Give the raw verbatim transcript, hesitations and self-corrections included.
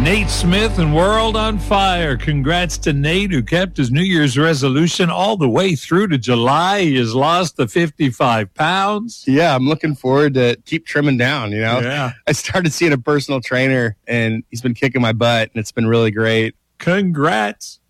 Nate Smith and World on Fire. Congrats to Nate, who kept his New Year's resolution all the way through to July. He has lost the fifty-five pounds. Yeah, I'm looking forward to keep trimming down, you know? Yeah. I started seeing a personal trainer, and he's been kicking my butt, and it's been really great. Congrats.